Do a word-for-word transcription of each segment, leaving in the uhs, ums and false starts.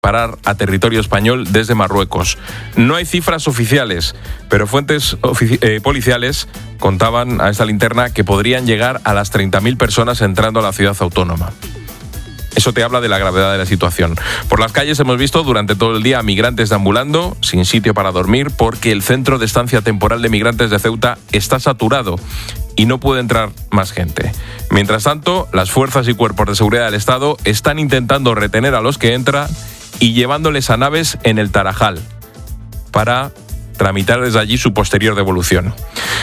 parar a territorio español desde Marruecos. No hay cifras oficiales, pero fuentes ofici- eh, policiales contaban a esta linterna que podrían llegar a las treinta mil personas entrando a la ciudad autónoma. Eso te habla de la gravedad de la situación. Por las calles hemos visto durante todo el día a migrantes deambulando, sin sitio para dormir, porque el centro de estancia temporal de migrantes de Ceuta está saturado y no puede entrar más gente. Mientras tanto, las fuerzas y cuerpos de seguridad del Estado están intentando retener a los que entran y llevándoles a naves en el Tarajal para tramitar desde allí su posterior devolución.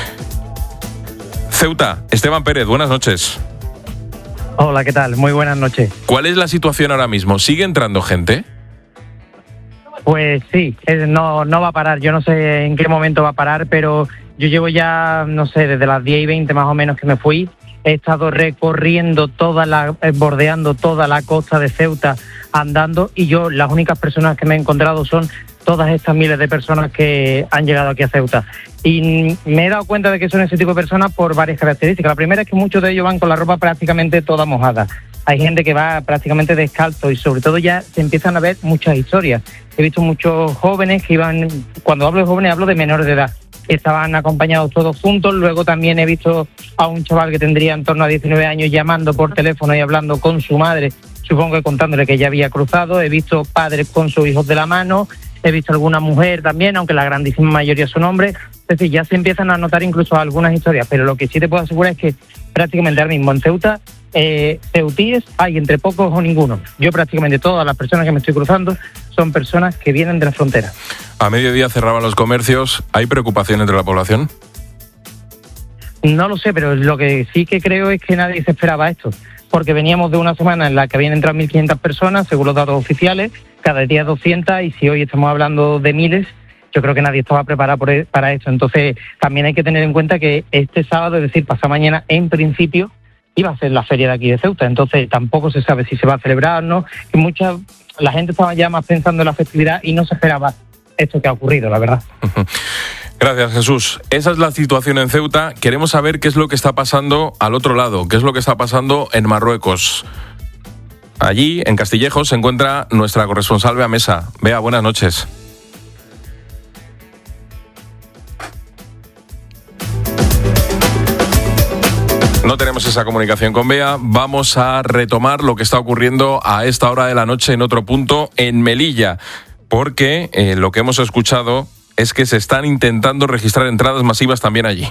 Ceuta, Esteban Pérez, buenas noches. Hola, ¿qué tal? Muy buenas noches. ¿Cuál es la situación ahora mismo? ¿Sigue entrando gente? Pues sí, no, no va a parar. Yo no sé en qué momento va a parar, pero yo llevo ya, no sé, desde las diez y veinte más o menos que me fui. He estado recorriendo toda la, bordeando toda la costa de Ceuta, andando, y yo las únicas personas que me he encontrado son todas estas miles de personas que han llegado aquí a Ceuta. Y me he dado cuenta de que son ese tipo de personas por varias características. La primera es que muchos de ellos van con la ropa prácticamente toda mojada. Hay gente que va prácticamente descalzo y sobre todo ya se empiezan a ver muchas historias. He visto muchos jóvenes que iban, cuando hablo de jóvenes hablo de menores de edad, estaban acompañados todos juntos. Luego también he visto a un chaval que tendría en torno a diecinueve años llamando por teléfono y hablando con su madre, supongo que contándole que ya había cruzado. He visto padres con sus hijos de la mano, he visto alguna mujer también, aunque la grandísima mayoría son hombres. Es decir, ya se empiezan a notar incluso algunas historias, pero lo que sí te puedo asegurar es que prácticamente ahora mismo en Ceuta, eh, ceutíes hay entre pocos o ninguno. Yo prácticamente todas las personas que me estoy cruzando son personas que vienen de la frontera. A mediodía cerraban los comercios. ¿Hay preocupación entre la población? No lo sé, pero lo que sí que creo es que nadie se esperaba esto, porque veníamos de una semana en la que habían entrado mil quinientas personas, según los datos oficiales, cada día doscientas, y si hoy estamos hablando de miles, yo creo que nadie estaba preparado por, para esto. Entonces, también hay que tener en cuenta que este sábado, es decir, pasado mañana, en principio, iba a ser la feria de aquí de Ceuta. Entonces, tampoco se sabe si se va a celebrar o no. Que mucha, la gente estaba ya más pensando en la festividad y no se esperaba esto que ha ocurrido, la verdad. Gracias, Jesús. Esa es la situación en Ceuta. Queremos saber qué es lo que está pasando al otro lado, qué es lo que está pasando en Marruecos. Allí, en Castillejos, se encuentra nuestra corresponsal Bea Mesa. Bea, buenas noches. No tenemos esa comunicación con Bea. Vamos a retomar lo que está ocurriendo a esta hora de la noche en otro punto, en Melilla, porque eh, lo que hemos escuchado es que se están intentando registrar entradas masivas también allí.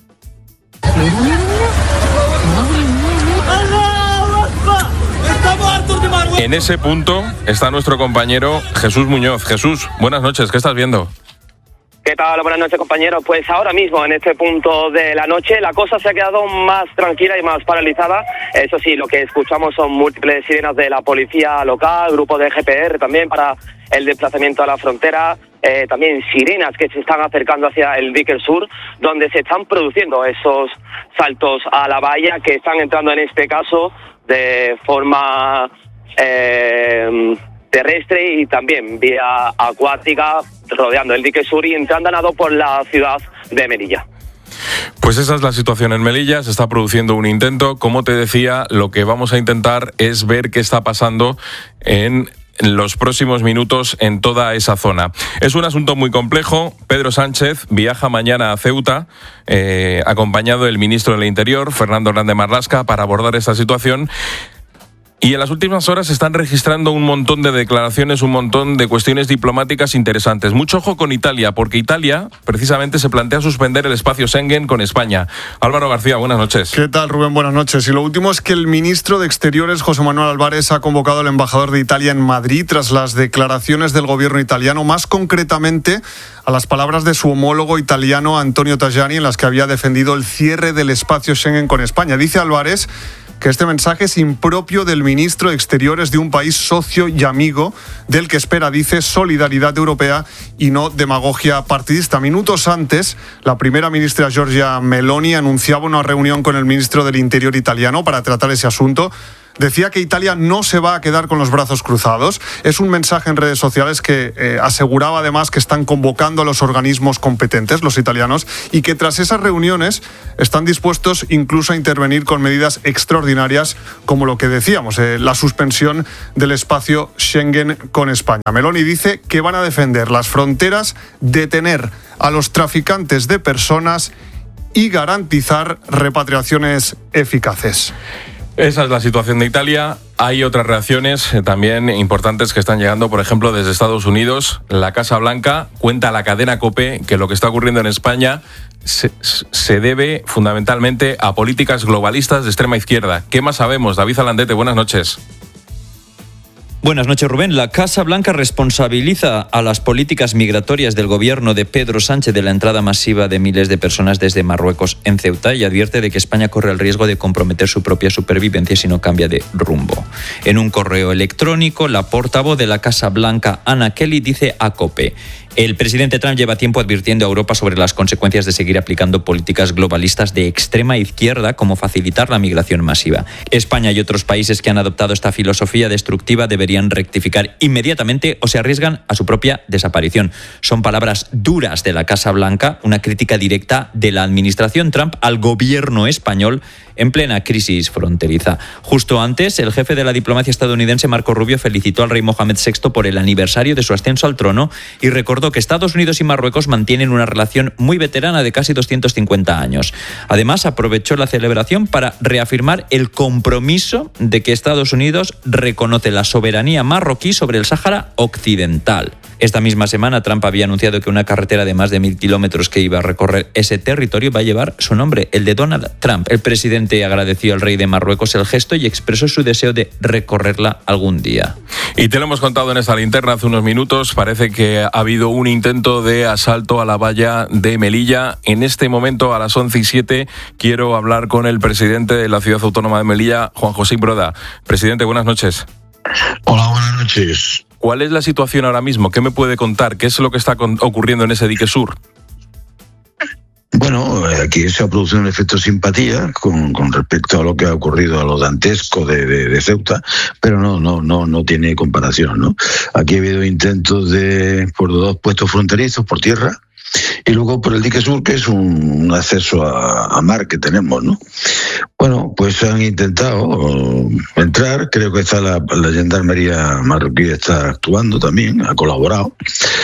En ese punto está nuestro compañero Jesús Muñoz. Jesús, buenas noches, ¿qué estás viendo? ¿Qué tal? Buenas noches, compañeros. Pues ahora mismo, en este punto de la noche, la cosa se ha quedado más tranquila y más paralizada. Eso sí, lo que escuchamos son múltiples sirenas de la policía local, grupo de G P R también para el desplazamiento a la frontera, eh, también sirenas que se están acercando hacia el dique sur, donde se están produciendo esos saltos a la valla que están entrando en este caso de forma eh, terrestre y también vía acuática, rodeando el dique sur y entrando a nado por la ciudad de Melilla. Pues esa es la situación en Melilla, se está produciendo un intento. Como te decía, lo que vamos a intentar es ver qué está pasando en los próximos minutos en toda esa zona. Es un asunto muy complejo. Pedro Sánchez viaja mañana a Ceuta, eh, acompañado del ministro del Interior, Fernando Grande Marlaska, para abordar esta situación. Y en las últimas horas se están registrando un montón de declaraciones, un montón de cuestiones diplomáticas interesantes. Mucho ojo con Italia, porque Italia precisamente se plantea suspender el espacio Schengen con España. Álvaro García, buenas noches. ¿Qué tal, Rubén? Buenas noches. Y lo último es que el ministro de Exteriores, José Manuel Álvarez, ha convocado al embajador de Italia en Madrid tras las declaraciones del gobierno italiano, más concretamente a las palabras de su homólogo italiano Antonio Tajani, en las que había defendido el cierre del espacio Schengen con España. Dice Álvarez que este mensaje es impropio del ministro de Exteriores de un país socio y amigo del que espera, dice, solidaridad europea y no demagogia partidista. Minutos antes, la primera ministra Giorgia Meloni anunciaba una reunión con el ministro del Interior italiano para tratar ese asunto. decía que Italia no se va a quedar con los brazos cruzados. Es un mensaje en redes sociales que eh, aseguraba además que están convocando a los organismos competentes, los italianos, y que tras esas reuniones están dispuestos incluso a intervenir con medidas extraordinarias, como lo que decíamos, eh, la suspensión del espacio Schengen con España. Meloni dice que van a defender las fronteras, detener a los traficantes de personas y garantizar repatriaciones eficaces. Esa es la situación de Italia. Hay otras reacciones también importantes que están llegando, por ejemplo, desde Estados Unidos. La Casa Blanca cuenta a la cadena COPE que lo que está ocurriendo en España se, se debe fundamentalmente a políticas globalistas de extrema izquierda. ¿Qué más sabemos? David Alandete, buenas noches. Buenas noches, Rubén. La Casa Blanca responsabiliza a las políticas migratorias del gobierno de Pedro Sánchez de la entrada masiva de miles de personas desde Marruecos en Ceuta y advierte de que España corre el riesgo de comprometer su propia supervivencia si no cambia de rumbo. En un correo electrónico, la portavoz de la Casa Blanca, Anna Kelly, dice a COPE: el presidente Trump lleva tiempo advirtiendo a Europa sobre las consecuencias de seguir aplicando políticas globalistas de extrema izquierda, como facilitar la migración masiva. España y otros países que han adoptado esta filosofía destructiva deberían rectificar inmediatamente o se arriesgan a su propia desaparición. Son palabras duras de la Casa Blanca, una crítica directa de la administración Trump al gobierno español en plena crisis fronteriza. Justo antes, el jefe de la diplomacia estadounidense, Marco Rubio, felicitó al rey Mohamed sexto por el aniversario de su ascenso al trono y recordó que Estados Unidos y Marruecos mantienen una relación muy veterana de casi doscientos cincuenta años. Además, aprovechó la celebración para reafirmar el compromiso de que Estados Unidos reconoce la soberanía marroquí sobre el Sáhara Occidental. Esta misma semana, Trump había anunciado que una carretera de más de mil kilómetros que iba a recorrer ese territorio va a llevar su nombre, el de Donald Trump. El presidente agradeció al rey de Marruecos el gesto y expresó su deseo de recorrerla algún día. Y te lo hemos contado en esta linterna hace unos minutos. Parece que ha habido un intento de asalto a la valla de Melilla. En este momento, a las once y siete, quiero hablar con el presidente de la Ciudad Autónoma de Melilla, Juan José Broda. Presidente, buenas noches. Hola, buenas noches. ¿Cuál es la situación ahora mismo? ¿Qué me puede contar? ¿Qué es lo que está ocurriendo en ese dique sur? Bueno, aquí se ha producido un efecto simpatía con, con respecto a lo que ha ocurrido a lo dantesco de, de, de Ceuta, pero no, no, no, no tiene comparación, ¿no? Aquí ha habido intentos de por dos puestos fronterizos por tierra y luego por el dique sur, que es un, un acceso a, a mar que tenemos, ¿no? Bueno, pues han intentado entrar, creo que está la, la gendarmería marroquí está actuando también, ha colaborado,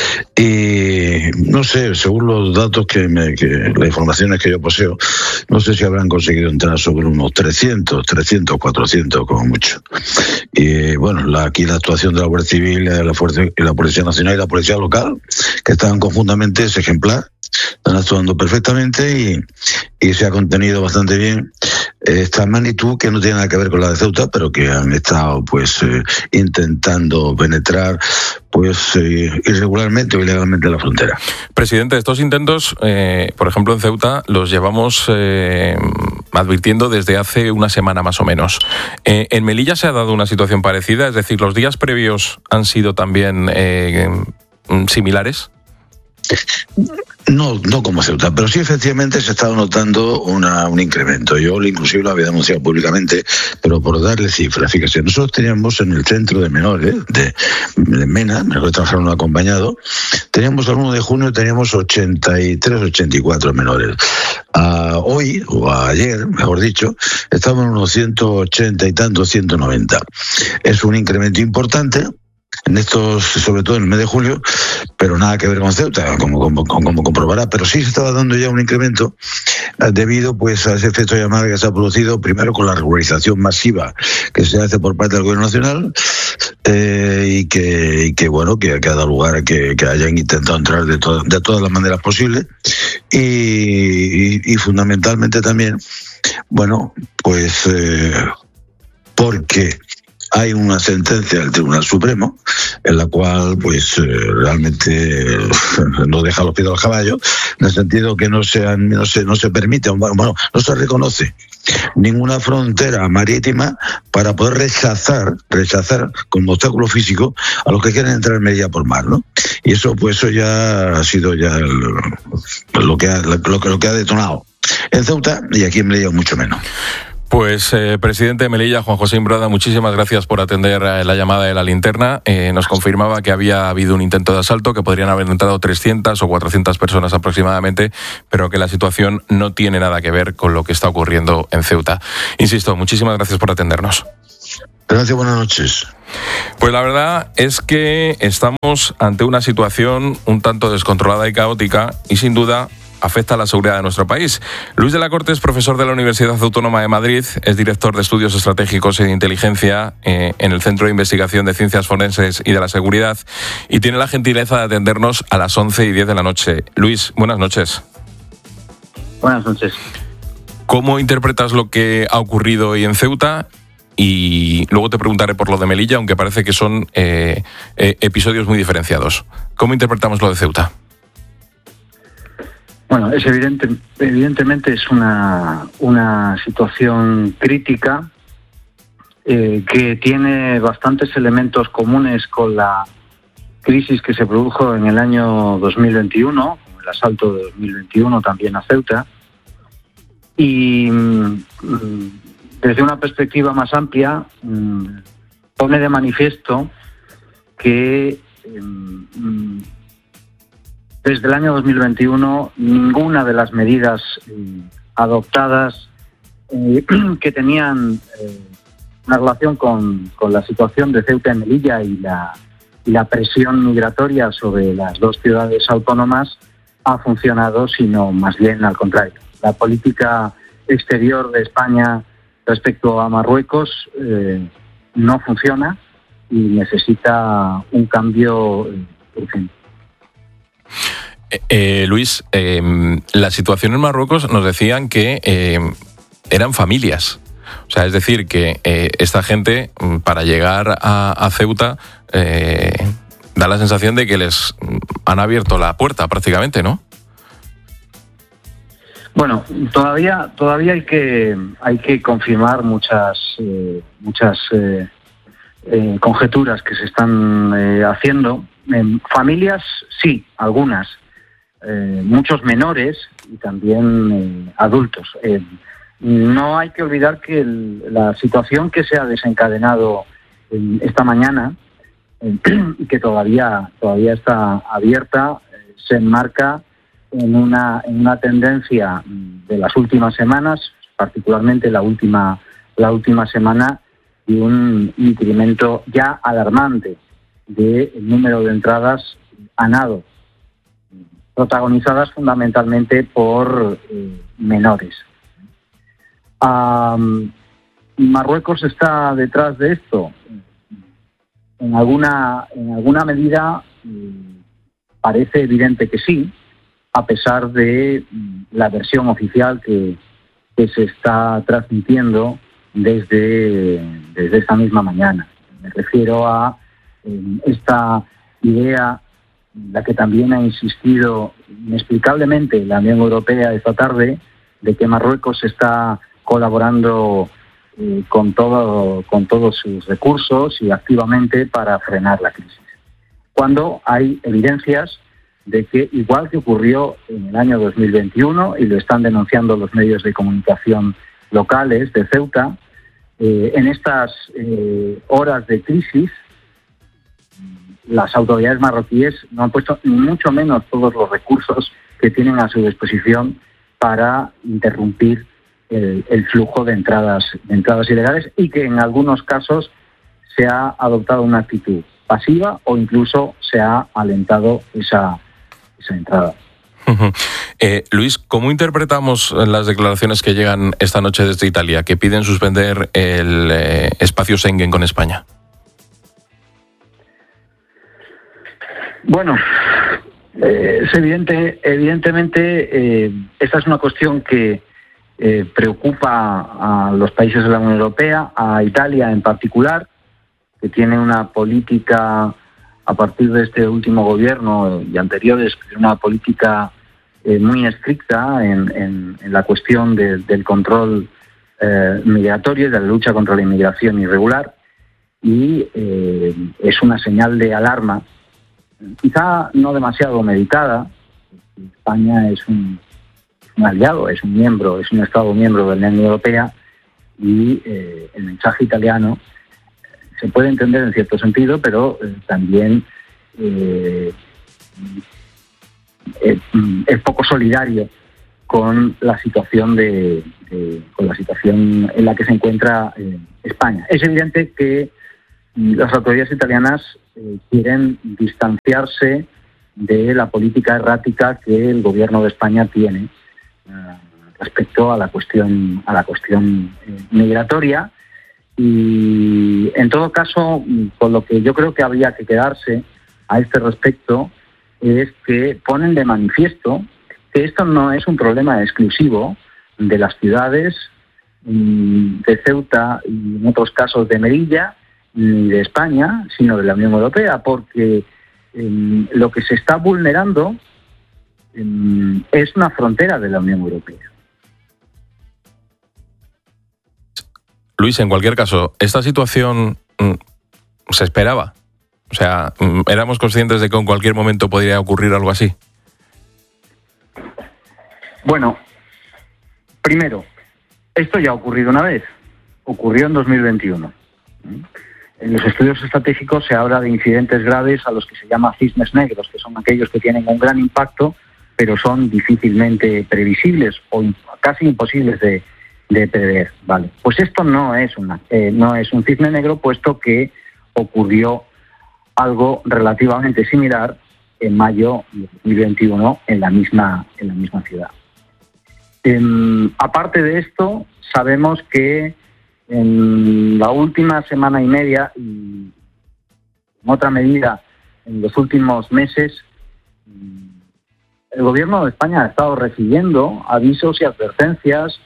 y no sé, según los datos que, me, que las informaciones que yo poseo, no sé si habrán conseguido entrar sobre unos trescientos, trescientos, cuatrocientos como mucho. Y bueno, la, aquí la actuación de la Guardia Civil, la, Fuerza, la Policía Nacional y la Policía Local, que estaban conjuntamente, es ejemplar, están actuando perfectamente y, y se ha contenido bastante bien esta magnitud que no tiene nada que ver con la de Ceuta, pero que han estado pues eh, intentando penetrar pues eh, irregularmente o ilegalmente la frontera. Presidente, estos intentos, eh, por ejemplo en Ceuta, los llevamos eh, advirtiendo desde hace una semana más o menos. Eh, ¿En Melilla se ha dado una situación parecida? Es decir, ¿los días previos han sido también eh, similares? No, no como Ceuta, pero sí efectivamente se ha estado notando una, un incremento. Yo inclusive lo había denunciado públicamente, pero por darle cifras. Fíjese, nosotros teníamos en el centro de menores de, de Mena, menores extranjeros no acompañados, teníamos al uno de junio teníamos ochenta y tres, ochenta y cuatro menores. A hoy, o a ayer, mejor dicho, estamos en unos ciento ochenta y tantos, ciento noventa. Es un incremento importante en estos, sobre todo en el mes de julio, pero nada que ver con Ceuta, como, como, como comprobará, pero sí se estaba dando ya un incremento debido pues a ese efecto de llamada que se ha producido primero con la regularización masiva que se hace por parte del Gobierno Nacional eh, y, que, y que bueno que, que ha dado lugar a que, que hayan intentado entrar de, to- de todas las maneras posibles y, y, y fundamentalmente también bueno pues eh, porque hay una sentencia del Tribunal Supremo en la cual pues eh, realmente eh, no deja los pies al caballo, en el sentido que no se, no se, no se permite, bueno, no se reconoce ninguna frontera marítima para poder rechazar, rechazar como obstáculo físico a los que quieren entrar en Melilla por mar, ¿no? Y eso pues eso ya ha sido ya el, lo que ha, lo, lo que ha detonado en Ceuta y aquí en Melilla mucho menos. Pues, eh, presidente de Melilla, Juan José Imbrada, muchísimas gracias por atender la llamada de la linterna. Eh, nos confirmaba que había habido un intento de asalto, que podrían haber entrado trescientas o cuatrocientas personas aproximadamente, pero que la situación no tiene nada que ver con lo que está ocurriendo en Ceuta. Insisto, muchísimas gracias por atendernos. Gracias, buenas noches. Pues la verdad es que estamos ante una situación un tanto descontrolada y caótica y sin duda afecta a la seguridad de nuestro país. Luis de la Corte es profesor de la Universidad Autónoma de Madrid, es director de Estudios Estratégicos y de Inteligencia eh, en el Centro de Investigación de Ciencias Forenses y de la Seguridad y tiene la gentileza de atendernos a las once y diez de la noche. Luis, buenas noches. Buenas noches. ¿Cómo interpretas lo que ha ocurrido hoy en Ceuta? Y luego te preguntaré por lo de Melilla, aunque parece que son eh, eh, episodios muy diferenciados. ¿Cómo interpretamos lo de Ceuta? Bueno, es evidente, evidentemente es una, una situación crítica eh, que tiene bastantes elementos comunes con la crisis que se produjo en el año dos mil veintiuno, el asalto de dos mil veintiuno también a Ceuta, y mm, desde una perspectiva más amplia mm, pone de manifiesto que mm, desde el año dos mil veintiuno, ninguna de las medidas eh, adoptadas eh, que tenían eh, una relación con, con la situación de Ceuta y Melilla y la, y la presión migratoria sobre las dos ciudades autónomas ha funcionado, sino más bien al contrario. La política exterior de España respecto a Marruecos eh, no funciona y necesita un cambio eh, urgente. Eh, eh, Luis, eh, la situación en Marruecos nos decían que eh, eran familias. O sea, es decir, que eh, esta gente, para llegar a, a Ceuta, eh, da la sensación de que les han abierto la puerta prácticamente, ¿no? Bueno, todavía todavía hay que hay que confirmar muchas eh, muchas eh, eh, conjeturas que se están eh, haciendo. En familias, sí, algunas. Eh, muchos menores y también eh, adultos. Eh, no hay que olvidar que el, la situación que se ha desencadenado eh, esta mañana eh, y que todavía todavía está abierta eh, se enmarca en una en una tendencia de las últimas semanas, particularmente la última la última semana, y un incremento ya alarmante del número de entradas a nado, protagonizadas fundamentalmente por eh, menores. Um, ¿Marruecos está detrás de esto? En alguna, en alguna medida parece evidente que sí, a pesar de la versión oficial que, que se está transmitiendo desde, desde esta misma mañana. Me refiero a eh, esta idea, la que también ha insistido inexplicablemente la Unión Europea esta tarde, de que Marruecos está colaborando eh, con todo, con todos sus recursos y activamente para frenar la crisis. Cuando hay evidencias de que, igual que ocurrió en el año dos mil veintiuno, y lo están denunciando los medios de comunicación locales de Ceuta, eh, en estas eh, horas de crisis, las autoridades marroquíes no han puesto ni mucho menos todos los recursos que tienen a su disposición para interrumpir el, el flujo de entradas, de entradas ilegales, y que en algunos casos se ha adoptado una actitud pasiva o incluso se ha alentado esa, esa entrada. Eh, Luis, ¿cómo interpretamos las declaraciones que llegan esta noche desde Italia, que piden suspender el eh, espacio Schengen con España? Bueno, eh, es evidente, evidentemente eh, esta es una cuestión que eh, preocupa a los países de la Unión Europea, a Italia en particular, que tiene una política, a partir de este último gobierno y anteriores, una política eh, muy estricta en, en, en la cuestión de, del control eh, migratorio y de la lucha contra la inmigración irregular, y eh, es una señal de alarma, quizá no demasiado meditada. España es un, un aliado, es un miembro, es un Estado miembro de la Unión Europea, y eh, el mensaje italiano se puede entender en cierto sentido, pero eh, también eh, es, es poco solidario con la situación de, de con la situación en la que se encuentra eh, España. Es evidente que las autoridades italianas eh, quieren distanciarse de la política errática que el gobierno de España tiene eh, respecto a la cuestión a la cuestión eh, migratoria, y en todo caso, con lo que yo creo que habría que quedarse a este respecto es que ponen de manifiesto que esto no es un problema exclusivo de las ciudades de Ceuta y en otros casos de Melilla ni de España, sino de la Unión Europea, porque eh, lo que se está vulnerando eh, es una frontera de la Unión Europea. Luis, en cualquier caso, ¿esta situación mm, se esperaba? O sea, mm, ¿éramos conscientes de que en cualquier momento podría ocurrir algo así? Bueno, primero, esto ya ha ocurrido una vez. Ocurrió en dos mil veintiuno. En los estudios estratégicos se habla de incidentes graves a los que se llama cisnes negros, que son aquellos que tienen un gran impacto, pero son difícilmente previsibles o casi imposibles de de prever, vale. Pues esto no es una, eh, no es un cisne negro, puesto que ocurrió algo relativamente similar en mayo de dos mil veintiuno en la misma en la misma ciudad. Eh, aparte de esto, sabemos que en la última semana y media y en otra medida en los últimos meses, el gobierno de España ha estado recibiendo avisos y advertencias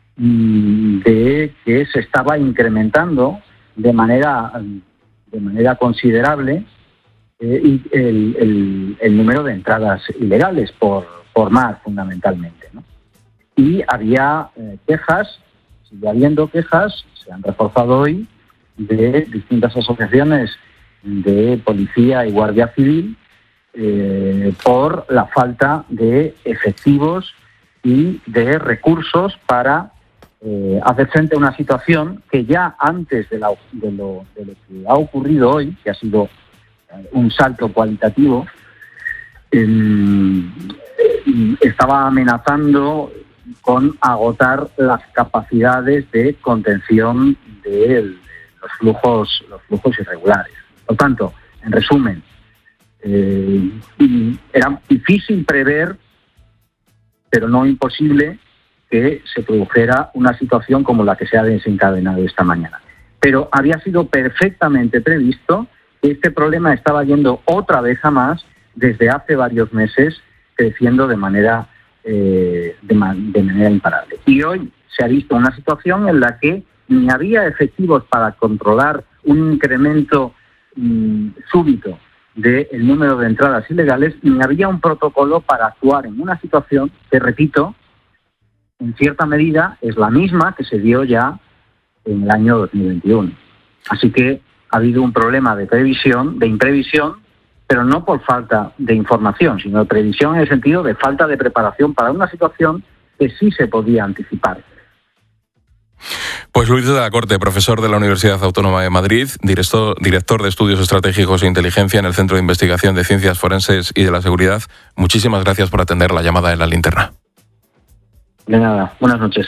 de que se estaba incrementando de manera de manera considerable eh, y el, el, el número de entradas ilegales por, por mar, fundamentalmente, ¿no? Y había eh, quejas, sigue habiendo quejas, se han reforzado hoy, de distintas asociaciones de policía y guardia civil eh, por la falta de efectivos y de recursos para Eh, hacer frente a una situación que ya antes de, la, de, lo, de lo que ha ocurrido hoy, que ha sido eh, un salto cualitativo, eh, estaba amenazando con agotar las capacidades de contención de los flujos, los flujos irregulares. Por tanto, en resumen, eh, era difícil prever, pero no imposible, que se produjera una situación como la que se ha desencadenado esta mañana. Pero había sido perfectamente previsto que este problema estaba yendo otra vez a más desde hace varios meses, creciendo de manera, eh, de, man- de manera imparable. Y hoy se ha visto una situación en la que ni había efectivos para controlar un incremento mmm, súbito del número de entradas ilegales, ni había un protocolo para actuar en una situación que, repito, en cierta medida es la misma que se dio ya en el año dos mil veintiuno. Así que ha habido un problema de previsión, de imprevisión, pero no por falta de información, sino de previsión en el sentido de falta de preparación para una situación que sí se podía anticipar. Pues Luis de la Corte, profesor de la Universidad Autónoma de Madrid, director, director de Estudios Estratégicos e Inteligencia en el Centro de Investigación de Ciencias Forenses y de la Seguridad, muchísimas gracias por atender la llamada de La Linterna. De nada, buenas noches.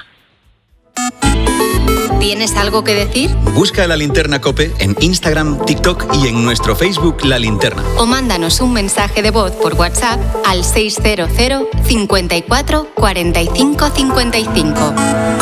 ¿Tienes algo que decir? Busca La Linterna COPE en Instagram, TikTok y en nuestro Facebook La Linterna. O mándanos un mensaje de voz por WhatsApp al seis cero cero, cinco cuatro, cuatro cinco cinco cinco.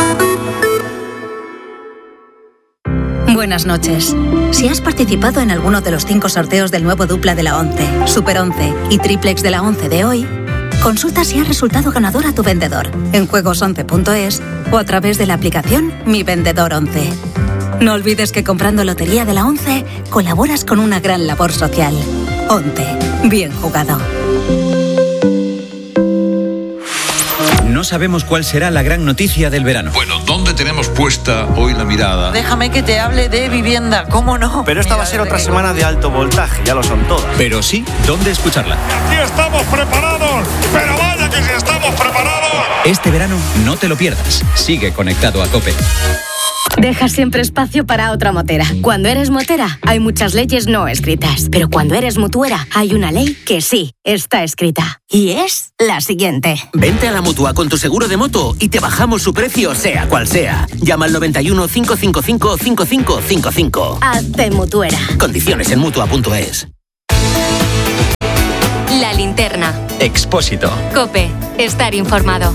Buenas noches. Si has participado en alguno de los cinco sorteos del nuevo dupla de la once, Super once y Triplex de la once de hoy, consulta si has resultado ganador a tu vendedor en juegos once punto es o a través de la aplicación Mi Vendedor once. No olvides que comprando Lotería de la once colaboras con una gran labor social. once. Bien jugado. No sabemos cuál será la gran noticia del verano. Bueno, ¿dónde tenemos puesta hoy la mirada? Déjame que te hable de vivienda, ¿cómo no? Pero esta va a ser otra semana de alto voltaje, ya lo son todas. Pero sí, ¿dónde escucharla? ¡Aquí estamos preparados! ¡Pero vaya que sí estamos preparados! Este verano no te lo pierdas. Sigue conectado a COPE. Deja siempre espacio para otra motera. Cuando eres motera, hay muchas leyes no escritas. Pero cuando eres mutuera, hay una ley que sí está escrita. Y es la siguiente. Vente a la Mutua con tu seguro de moto y te bajamos su precio, sea cual sea. Llama al noventa y uno, cinco cinco cinco, cinco cinco cinco cinco. Hazte mutuera. Condiciones en mutua punto es. La linterna. Expósito. COPE. Estar informado.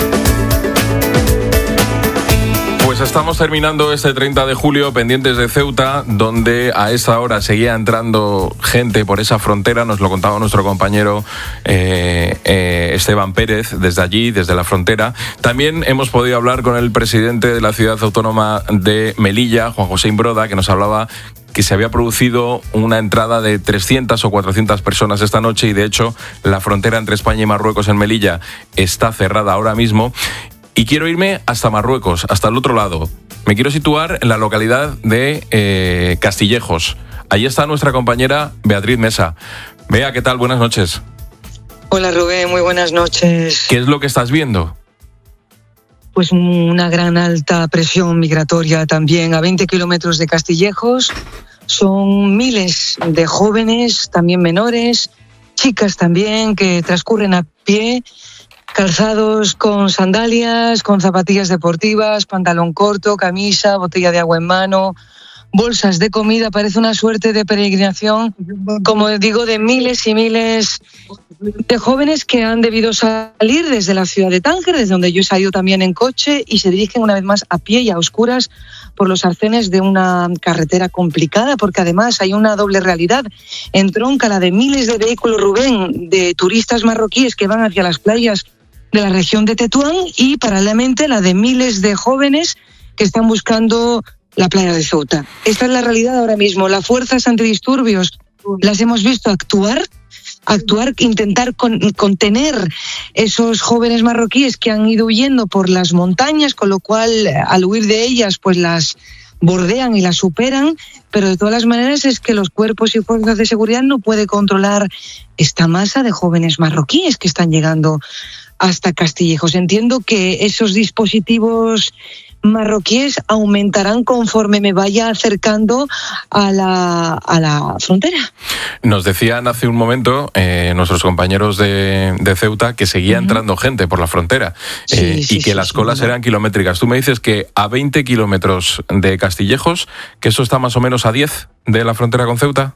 Pues estamos terminando este treinta de julio pendientes de Ceuta, donde a esa hora seguía entrando gente por esa frontera. Nos lo contaba nuestro compañero eh, eh, Esteban Pérez desde allí, desde la frontera. También hemos podido hablar con el presidente de la ciudad autónoma de Melilla, Juan José Imbroda, que nos hablaba que se había producido una entrada de trescientas o cuatrocientas personas esta noche y de hecho la frontera entre España y Marruecos en Melilla está cerrada ahora mismo. Y quiero irme hasta Marruecos, hasta el otro lado. Me quiero situar en la localidad de eh, Castillejos. Allí está nuestra compañera Beatriz Mesa. Bea, ¿qué tal? Buenas noches. Hola Rubén, muy buenas noches. ¿Qué es lo que estás viendo? Pues una gran alta presión migratoria también a veinte kilómetros de Castillejos. Son miles de jóvenes, también menores, chicas también, que transcurren a pie, calzados con sandalias, con zapatillas deportivas, pantalón corto, camisa, botella de agua en mano, bolsas de comida. Parece una suerte de peregrinación, como digo, de miles y miles de jóvenes que han debido salir desde la ciudad de Tánger, desde donde yo he salido también en coche, y se dirigen una vez más a pie y a oscuras por los arcenes de una carretera complicada, porque además hay una doble realidad. Entronca la de miles de vehículos, Rubén, de turistas marroquíes que van hacia las playas de la región de Tetuán, y paralelamente la de miles de jóvenes que están buscando la playa de Ceuta. Esta es la realidad ahora mismo. Las fuerzas antidisturbios las hemos visto actuar, actuar, intentar con, contener esos jóvenes marroquíes que han ido huyendo por las montañas, con lo cual al huir de ellas pues las bordean y las superan, pero de todas las maneras es que los cuerpos y fuerzas de seguridad no pueden controlar esta masa de jóvenes marroquíes que están llegando hasta Castillejos. Entiendo que esos dispositivos marroquíes aumentarán conforme me vaya acercando a la, a la frontera. Nos decían hace un momento eh, nuestros compañeros de, de Ceuta que seguía uh-huh. entrando gente por la frontera sí, eh, sí, y que sí, las sí, colas sí. eran kilométricas. Tú me dices que a veinte kilómetros de Castillejos, que eso está más o menos a diez de la frontera con Ceuta.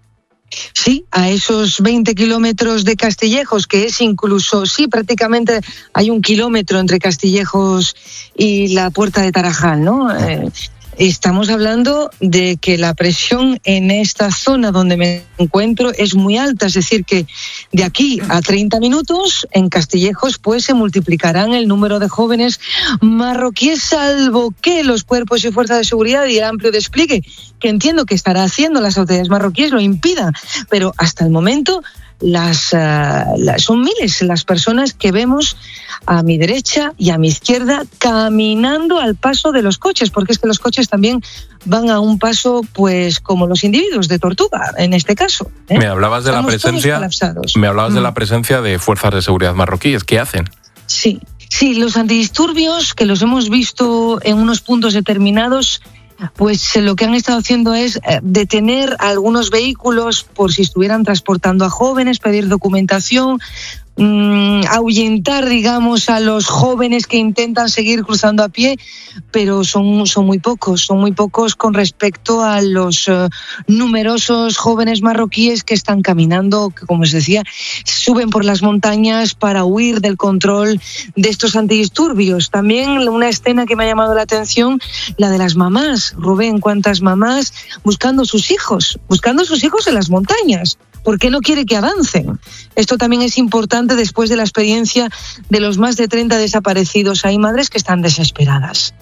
Sí, a esos veinte kilómetros de Castillejos, que es incluso, sí, prácticamente hay un kilómetro entre Castillejos y la Puerta de Tarajal, ¿no? Eh, estamos hablando de que la presión en esta zona donde me encuentro es muy alta, es decir, que de aquí a treinta minutos en Castillejos pues se multiplicarán el número de jóvenes marroquíes, salvo que los cuerpos y fuerzas de seguridad y el amplio despliegue que entiendo que estará haciendo las autoridades marroquíes lo impida, pero hasta el momento las, uh, las son miles las personas que vemos a mi derecha y a mi izquierda caminando al paso de los coches, porque es que los coches también van a un paso pues como los individuos de tortuga en este caso, ¿eh? Me hablabas de Estamos la presencia me hablabas mm. de la presencia de fuerzas de seguridad marroquíes. ¿Qué hacen? Sí, sí, los antidisturbios que los hemos visto en unos puntos determinados, pues lo que han estado haciendo es detener a algunos vehículos por si estuvieran transportando a jóvenes, pedir documentación, mmm, ahuyentar, digamos, a los jóvenes que intentan seguir cruzando a pie, pero son, son muy pocos, son muy pocos con respecto a los uh, numerosos jóvenes marroquíes que están caminando, que como os decía, suben por las montañas para huir del control de estos antidisturbios. También una escena que me ha llamado la atención, la de las mamás. Rubén, cuántas mamás buscando sus hijos, buscando sus hijos en las montañas. ¿Por qué no quiere que avancen? Esto también es importante después de la experiencia de los más de treinta desaparecidos. Hay madres que están desesperadas.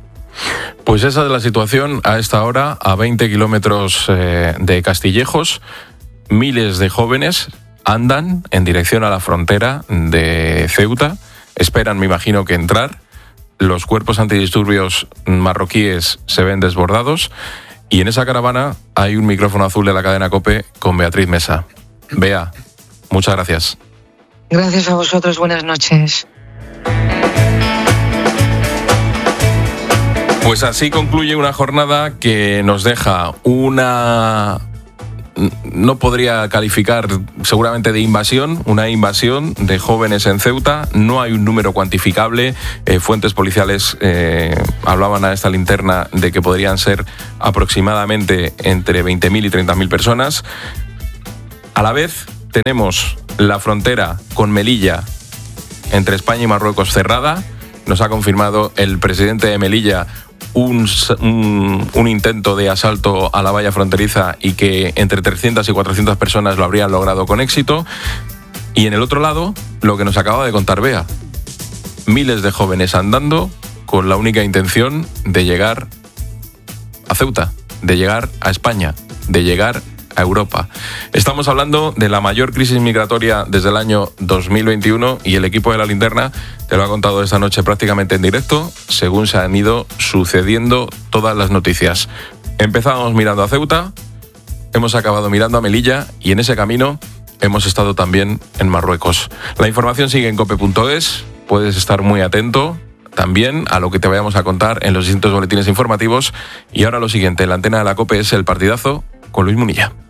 Pues esa es la situación a esta hora, a veinte kilómetros eh, de Castillejos. Miles de jóvenes andan en dirección a la frontera de Ceuta. Esperan, me imagino, que entrar. Los cuerpos antidisturbios marroquíes se ven desbordados. Y en esa caravana hay un micrófono azul de la cadena COPE con Beatriz Mesa. Bea, muchas gracias. Gracias a vosotros, buenas noches. Pues así concluye una jornada que nos deja una... no podría calificar seguramente de invasión, una invasión de jóvenes en Ceuta. No hay un número cuantificable. Eh, fuentes policiales eh, hablaban a esta linterna de que podrían ser aproximadamente entre veinte mil y treinta mil personas. A la vez tenemos la frontera con Melilla entre España y Marruecos cerrada. Nos ha confirmado el presidente de Melilla Un, un, un intento de asalto a la valla fronteriza y que entre trescientas y cuatrocientas personas lo habrían logrado con éxito. Y en el otro lado, lo que nos acaba de contar Bea. Miles de jóvenes andando con la única intención de llegar a Ceuta, de llegar a España, de llegar a Europa. Estamos hablando de la mayor crisis migratoria desde el año dos mil veintiuno y el equipo de La Linterna te lo ha contado esta noche prácticamente en directo, según se han ido sucediendo todas las noticias. Empezábamos mirando a Ceuta, hemos acabado mirando a Melilla y en ese camino hemos estado también en Marruecos. La información sigue en cope punto es, puedes estar muy atento también a lo que te vayamos a contar en los distintos boletines informativos. Y ahora lo siguiente, en la antena de la COPE es el partidazo con Luis Munilla.